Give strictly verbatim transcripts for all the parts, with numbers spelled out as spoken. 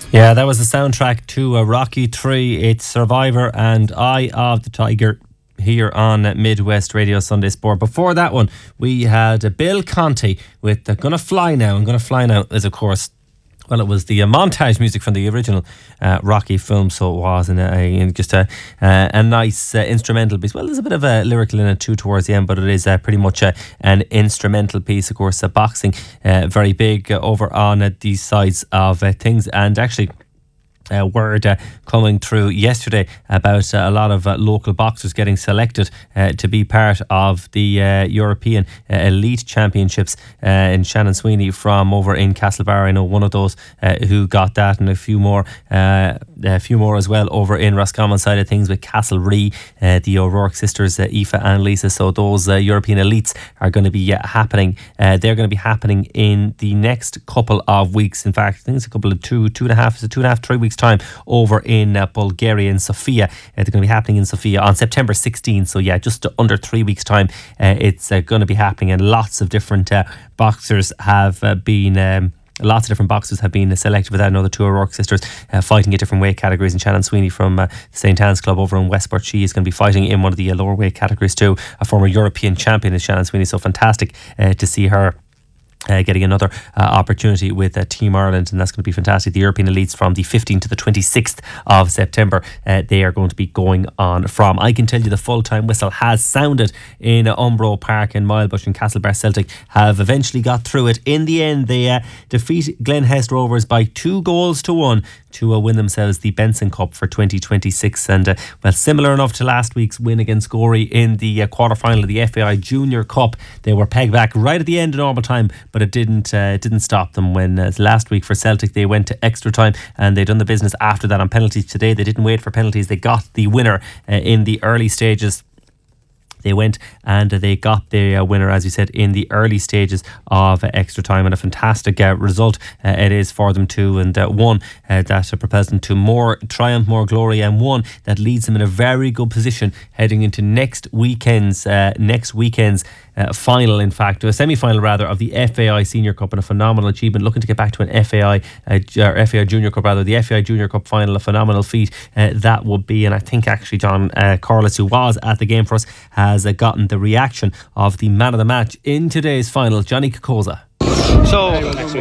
Yeah, that was the soundtrack to uh, Rocky three. It's Survivor and Eye of the Tiger here on Midwest Radio Sunday Sport. Before that one, we had uh, Bill Conti with uh, Gonna Fly Now. And Gonna Fly Now is, of course, well, it was the uh, montage music from the original uh, Rocky film, so it was, and uh, just a uh, a nice uh, instrumental piece. Well, there's a bit of a lyrical in it too towards the end, but it is uh, pretty much uh, an instrumental piece. Of course, uh, boxing uh, very big uh, over on uh, these sides of uh, things, and actually. Uh, word uh, coming through yesterday about uh, a lot of uh, local boxers getting selected uh, to be part of the uh, European uh, Elite Championships uh, in Shannon Sweeney from over in Castlebar. I know one of those uh, who got that, and a few more uh, a few more as well over in Roscommon side of things with Castlerea, uh, the O'Rourke sisters, uh, Aoife and Lisa. So those uh, European elites are going to be uh, happening. Uh, they're going to be happening in the next couple of weeks. In fact, I think it's a couple of two, two and a half, is it two and a half, three weeks time over in uh, Bulgaria in Sofia. Uh, they're going to be happening in Sofia on September sixteenth. So yeah, just under three weeks time, uh, it's uh, going to be happening, and lots of different uh, boxers have uh, been. Um, Lots of different boxers have been selected for that. Another two O'Rourke sisters uh, fighting at different weight categories. And Shannon Sweeney from uh, Saint Anne's Club over in Westport, she is going to be fighting in one of the uh, lower weight categories too. A former European champion is Shannon Sweeney. So fantastic uh, to see her Uh, getting another uh, opportunity with uh, Team Ireland, and that's going to be fantastic. The European elites from the fifteenth to the twenty-sixth of September, uh, they are going to be going on from. I can tell you the full-time whistle has sounded in uh, Umbro Park and Milebush, and Castlebar Celtic have eventually got through it. In the end, they uh, defeat Glen Hest Rovers by two goals to one to uh, win themselves the Benson Cup for twenty twenty-six. And uh, well, similar enough to last week's win against Gorey in the uh, quarter-final of the F A I Junior Cup. They were pegged back right at the end of normal time, but it didn't uh, it didn't stop them when uh, last week for Celtic they went to extra time and they done the business after that on penalties. Today they didn't wait for penalties, they got the winner uh, in the early stages. They went and they got the uh, winner, as you said, in the early stages of uh, extra time, and a fantastic uh, result uh, it is for them too, and uh, one uh, that uh, propels them to more triumph, more glory, and one that leads them in a very good position heading into next weekend's uh, next weekend's uh, final, in fact, a semi-final rather, of the F A I Senior Cup, and a phenomenal achievement. Looking to get back to an F A I uh, or F A I Junior Cup rather, the F A I Junior Cup final, a phenomenal feat uh, that would be. And I think actually John uh, Corliss, who was at the game for us, has uh, gotten the reaction of the man of the match in today's final, Johnny Kokoza. So,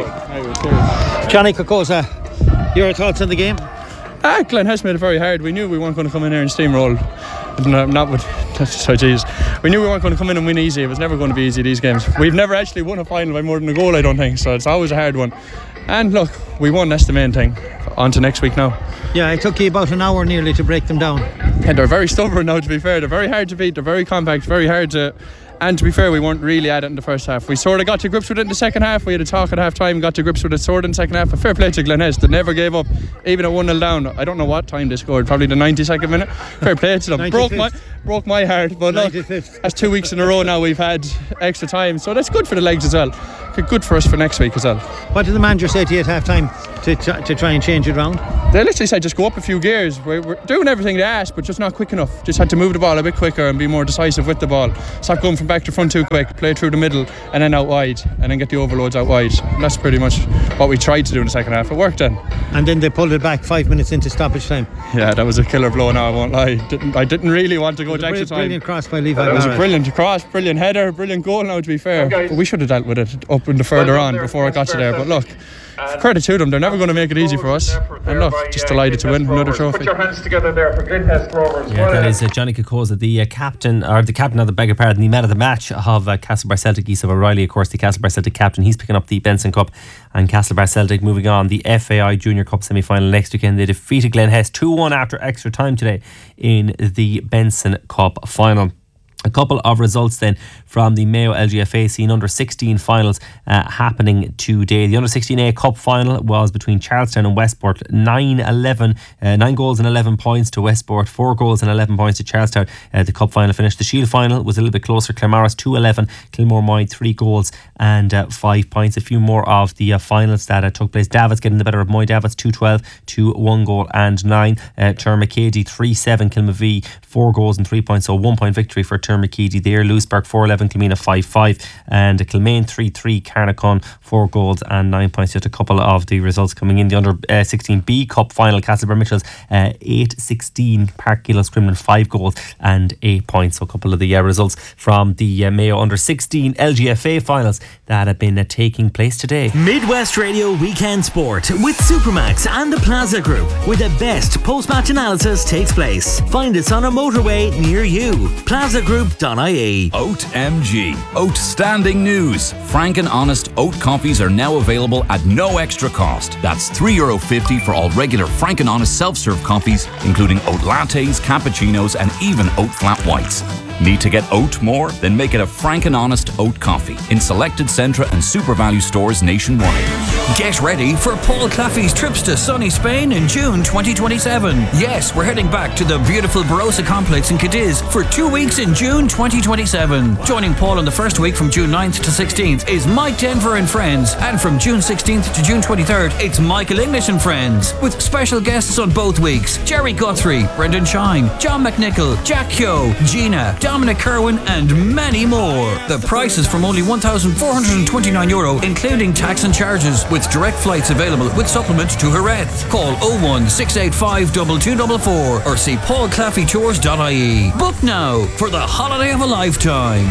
Johnny Kokoza, your thoughts on the game? Ah, Glen Hest made it very hard. We knew we weren't going to come in here and steamroll. Not, not with, so geez. We knew we weren't going to come in and win easy. It was never going to be easy, these games. We've never actually won a final by more than a goal, I don't think. So it's always a hard one. And look, we won. That's the main thing. On to next week now. Yeah, it took you about an hour nearly to break them down. And they're very stubborn now, to be fair. They're very hard to beat. They're very compact, very hard to... And to be fair, we weren't really at it in the first half. We sort of got to grips with it in the second half. We had a talk at half time, got to grips with it sort of in the second half. But fair play to Glen Hest. They never gave up, even at one nil down. I don't know what time they scored, probably the ninety-second minute. Fair play to them. broke my broke my heart. But look, that's two weeks in a row now we've had extra time. So that's good for the legs as well. Good for us for next week as well. What did the manager say to you at half time to, to, to try and change it round? They literally said just go up a few gears. We're, we're doing everything they asked, but just not quick enough. Just had to move the ball a bit quicker and be more decisive with the ball. Stop going from back to front too quick, play through the middle and then out wide, and then get the overloads out wide. And that's pretty much what we tried to do in the second half. It worked then. And then they pulled it back five minutes into stoppage time. Yeah, that was a killer blow now, I won't lie. Didn't, I didn't really want to go to extra time. Brilliant cross by Levi It was Barrett. a brilliant cross, brilliant header, brilliant goal now, to be fair. But we should have dealt with it up in the further on before it got to there. But look, credit to them, they're never going to make it easy for us. And look, just delighted to win another trophy. Put your hands together there for Glen Hest Rovers. Yeah, that is uh, Johnny Kokoza, the uh, captain, or the captain of the beggar pardon, the man of the match of uh, Castlebar Celtic. Aoife O'Reilly, of course, the Castlebar Celtic captain. He's picking up the Benson Cup, and Castlebar Celtic moving on. The F A I Junior Cup semi-final next weekend. They defeated Glen Hest two one after extra time today in the Benson Cup final. A couple of results then from the Mayo L G F A scene under sixteen finals uh, happening today. The under sixteen A Cup final was between Charlestown and Westport. nine eleven, uh, nine goals and eleven points to Westport, four goals and eleven points to Charlestown. Uh, the Cup final finished. The Shield final was a little bit closer. Claremorris two eleven, Kilmore Moy three goals and uh, five points. A few more of the uh, finals that uh, took place. Davits getting the better of Moy Davits two twelve to one goal and nine. Uh, Termacady three seven, Kilmavee four goals and three points. So one point victory for Termagheedy there. Louisburg four eleven, Kilmena five five, and Kilmaine three three, Carnacon four goals and nine points. Just a couple of the results coming in. The under uh, sixteen B Cup final, Castlebar Mitchells uh, eight sixteen, Park Gillows Crumlin five goals and eight points. So a couple of the uh, results from the uh, Mayo under sixteen L G F A finals that have been uh, taking place today. Midwest Radio Weekend Sport with Supermax and the Plaza Group, where the best post-match analysis takes place. Find us on a motorway near you. plaza group dot I E. Oat M G. Outstanding news. Frank and Honest oat coffees are now available at no extra cost. That's three euro fifty for all regular Frank and Honest self-serve coffees, including oat lattes, cappuccinos and even oat flat whites. Need to get oat more? Then make it a Frank and Honest oat coffee in selected Centra and Super Value stores nationwide. Get ready for Paul Claffey's trips to sunny Spain in June twenty twenty-seven. Yes, we're heading back to the beautiful Barossa complex in Cadiz for two weeks in June twenty twenty-seven. Joining Paul in the first week from June ninth to sixteenth is Mike Denver and Friends, and from June sixteenth to June twenty-third it's Michael English and Friends, with special guests on both weeks: Jerry Guthrie, Brendan Shine, John McNichol, Jack Kyo, Gina, Dominic Kerwin and many more. The price is from only one thousand four hundred twenty-nine euro, including tax and charges, with direct flights available with supplement to Jerez. Call oh one six eight five two two four four or see paul claffey tours dot I E. Book now for the holiday of a lifetime.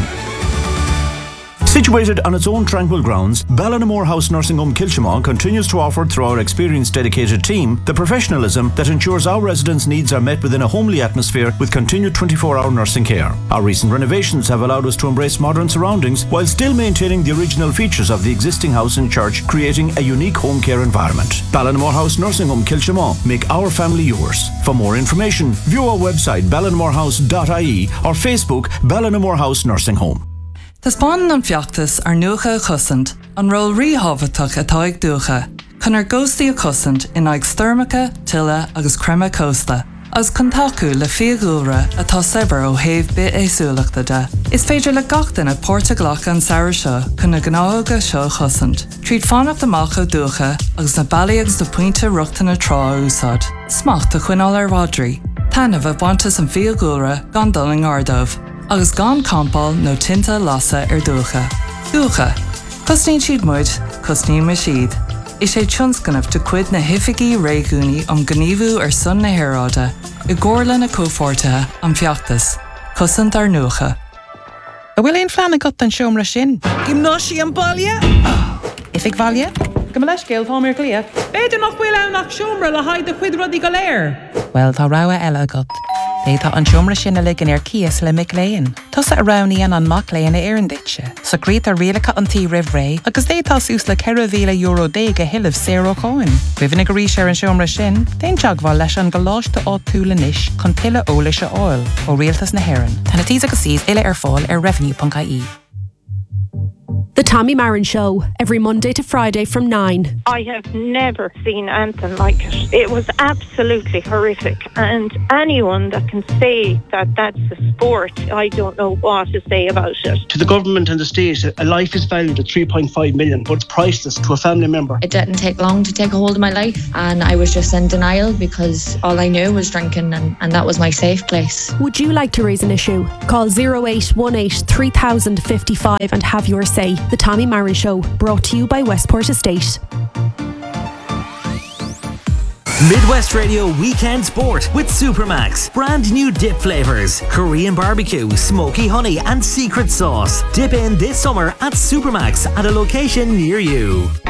Situated on its own tranquil grounds, Ballinamore House Nursing Home Kilchimau continues to offer, through our experienced dedicated team, the professionalism that ensures our residents' needs are met within a homely atmosphere with continued twenty-four hour nursing care. Our recent renovations have allowed us to embrace modern surroundings while still maintaining the original features of the existing house and church, creating a unique home care environment. Ballinamore House Nursing Home Kilchimau. Make our family yours. For more information, view our website ballinamore house dot I E or Facebook Ballinamore House Nursing Home. Tá spáin an fiachtas ar nuacha a chusant, an ról ríhabhatach atá ag dúcha, chun ar ghóstaí a chusant in ag styrmacha, tilla agus crema costa, as contacu le fiagúra atá sever ó héh bit éasúlachta de. Is féidir le gachtain a pórta glach an saoir seo chun na gnága seo chusant. Tríd fánach amach ó dúcha agus na bailí agus do puinte ruachta na trá úsad. Smacht a chuinál ar Rodri. Tanna bheith bantas an fiagúra gan dul an ardómh, agus gan campáil nó tinta lasa ar dúcha. Dúcha. Cosnín siad muid, cosnín me siad. Is sé tionscanmh de cuid na hifigií réigúnaí am gníomhú ar sun na héráda, i gcóirla na cófortathe an fiachtas. Cosant ar nuacha. A bhfuil éon fleanna got an seomra sin? Gymnáisi an bailile? If ag bhaile? Go leis céal tá mé glia. Beidir nach bhfuil ann nach seomra le haid a chuid rudí go léir. Well, tá rogha eile agat. Tá an seomra sin a ligan ar cias le mic léin. Tusa a raníon an mac léin a éan ditse. So grét a rialacha an tí rih ré, agus détá sús le ceithre mhíle euro déag a hiileh zéro cáin. Rihanna go rís ar an seomra sin, déon teagháil leis an goláiste á túla níis chun tuile ólaise áil ó rialtas na hÉireann. Tána tí agus síos ile ar fáil ar revenue dot I E. The Tommy Marin Show, every Monday to Friday from nine. I have never seen anything like it. It was absolutely horrific. And anyone that can say that that's a sport, I don't know what to say about it. To the government and the state, a life is valued at three point five million, but it's priceless to a family member. It didn't take long to take a hold of my life, and I was just in denial because all I knew was drinking, and, and that was my safe place. Would you like to raise an issue? Call oh eight one eight, three thousand fifty-five and have your say. The Tommy Marin Show, brought to you by Westport Estate. Midwest Radio Weekend Sport with Supermax. Brand new dip flavours: Korean barbecue, smoky honey and secret sauce. Dip in this summer at Supermax at a location near you.